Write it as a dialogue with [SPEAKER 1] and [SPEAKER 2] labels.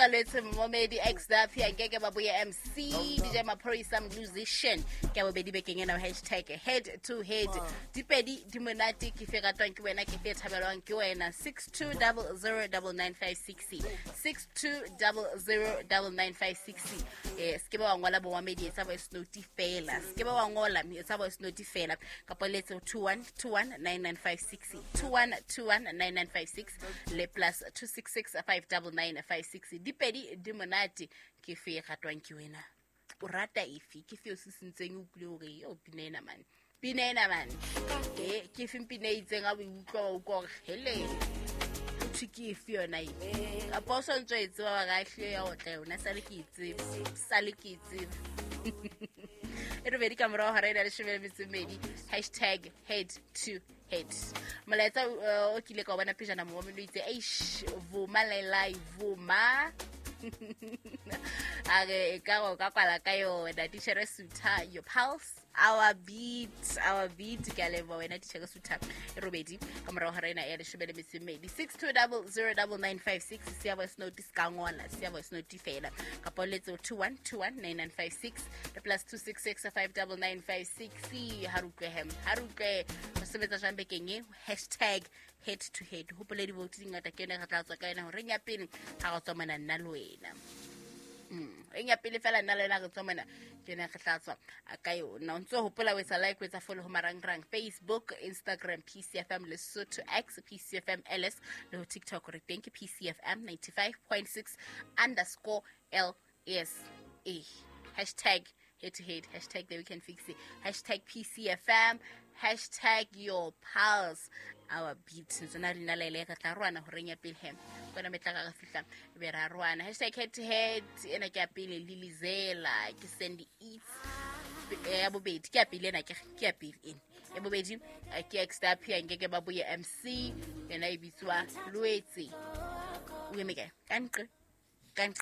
[SPEAKER 1] Salute Momedi X Dap here, Gege Babuya MC, DJ Mapori, some musician. Gababedi baking in our hashtag head to head. Dipedi Dimonati Kifera Twankwena Kifet Haberon Kyoena 62009956 62009956. Skiba Wangola Bomedi, it's our snooty failure. Skiba Wangola, it's our snooty failure. Capoleto 21219956 21219956 Le plus 266599956. Dipedi Dimonati Kifera Twankwena. Urata ifi kifi osisintseng utlore yo pinena man kifi mpinetse nga utlwa uko hele uthiki yona yi aposo ntwetse wa gahle ya otla una salikitse Everybody come around harena le shebe mitsumedi #head to head malaita o kile ka bona pejana mo mo itse eish vuma lai vuma age ka kwala kayo da teacher Sutha your pulse our beat ka level wena teacher Sutha Robedi kamera harena ya le shebele mitsimedi 62009956 siya voice note ka ngona siya voice note fela ka poletso 21219956 the plus 266599956 harukwe sebetsa jambe kenye #head to head hopole di voting ngata kene ga tla tswa ka ena re nya pele ga go tsomana nna le wena enya pele fela nna le wena go tsomana kene ga tla tswa ka yona ntse hopola we sa like we tsa follow marang Facebook Instagram PCFM Lesotho X PCFM LS le TikTok re thank you PCFM 95.6 _LSA #head to head #the we can fix it #PCFM #your pulse our beats ntsona rina la ile ka tla rwana ho renya pele hem bona metla ka fihla be ra rwana #head to head ena ke apile lilizela ke send it ya bobedi ke apile ena ke apile in ya bobedi ke extra pia ngeke babuye MC ena ibitswa Lwetse o emeke kanqe